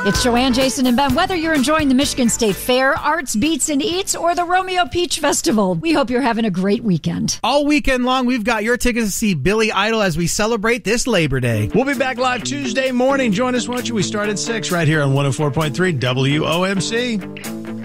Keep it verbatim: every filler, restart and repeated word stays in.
It's Joanne, Jason, and Ben. Whether you're enjoying the Michigan State Fair, Arts, Beats, and Eats, or the Romeo Peach Festival, we hope you're having a great weekend. All weekend long, we've got your tickets to see Billy Idol as we celebrate this Labor Day. We'll be back live Tuesday morning. Join us, won't you? We start at six right here on one oh four point three W O M C.